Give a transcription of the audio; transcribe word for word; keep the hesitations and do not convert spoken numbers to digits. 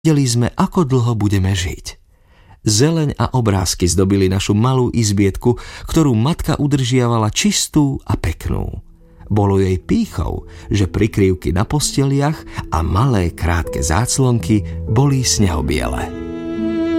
Vedeli sme, ako dlho budeme žiť. Zeleň a obrázky zdobili našu malú izbietku, ktorú matka udržiavala čistú a peknú. Bolo jej pýchou, že prikryvky na posteliach a malé krátke záclonky boli snehobiele.